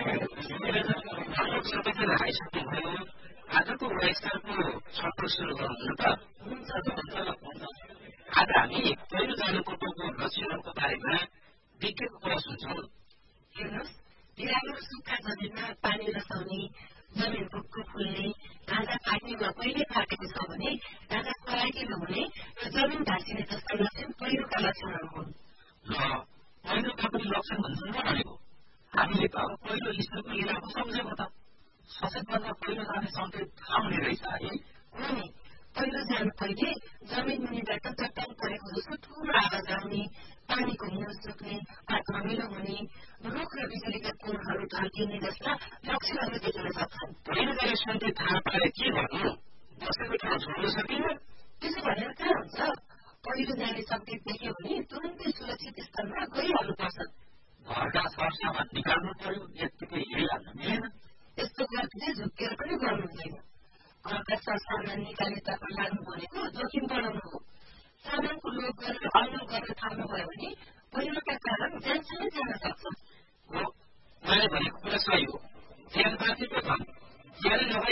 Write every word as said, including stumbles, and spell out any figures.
सबैजना आइसक्नुभयो आजको वयस्करको छलफल सुरु गरौँ त आज हामी पहिरो जानुको लक्षणहरूको बारेमा विज्ञको कुरा सुन्छौँ। हेर्नुहोस् बिरालो सुक्खा जमिनमा पानी रसाउने जमिन भुक्को फुल्ने ढाँचा फाट्नेमा पहिले फाटेको छ भने ढाँचा फराकिलो हुने र जमिन भाँसिने जस्ता लक्षण पहिरोका लक्षणहरू हुन्। पहिरोका पनि लक्षण भन्छन् र भनेको हामीले त पहिलो ईश्वरको लीलाको सम्झेको त सचेत भन्दा पहिरो जाने सङ्केत थाहा हुने रहेछ है। हो नि पहिरो जानु पहिले जमिन मुनिबाट चट्टान परेको जस्तो ठुलो आवाज आउने पानीको मुह सुक्ने वा धमिलो हुने रुख र बिजुलीका पुलहरू ढल्किने जस्ता लक्षणहरू देखिन सक्छन्। पहिरो जाने सङ्केत थाहा पाए के गर्नु बसेको ठाउँ छोड्न सकिन्न त्यसो भनेर कहाँ हुन्छ पहिरो जाने सङ्केत देख्यो भने तुरुन्तै सुरक्षित स्थानमा गइहाल्नु पर्छ। घरका सरसामान निकाल्नु पर्यो यत्तिकै हिँडिहाल्नु मिलेन। यस्तो गल्ती झुक्केर पनि गर्नु हुँदैन। घरका सरसामान निकालेतर्फ लाग्नु भनेको जोखिम बढाउनु हो। सामानको लोभ गरेर अल्मल गर्न थाल्नुभयो भने पहिरोका कारण ज्यानसम्म जान सक्छ। हो मैले भनेको कुरा सही हो ज्यान बाँचे पो छन् ज्यान नभए